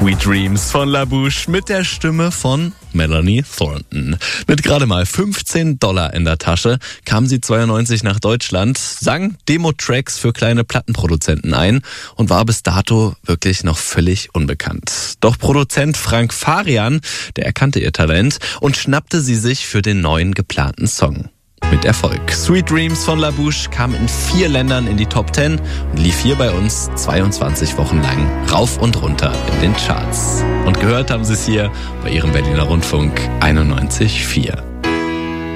Sweet Dreams von La Bouche mit der Stimme von Melanie Thornton. Mit gerade mal $15 in der Tasche kam sie 92 nach Deutschland, sang Demo-Tracks für kleine Plattenproduzenten ein und war bis dato wirklich noch völlig unbekannt. Doch Produzent Frank Farian, der erkannte ihr Talent und schnappte sie sich für den neuen geplanten Song. Mit Erfolg. Sweet Dreams von La Bouche kam in 4 Ländern in die Top 10 und lief hier bei uns 22 Wochen lang rauf und runter in den Charts. Und gehört haben Sie es hier bei Ihrem Berliner Rundfunk 91,4.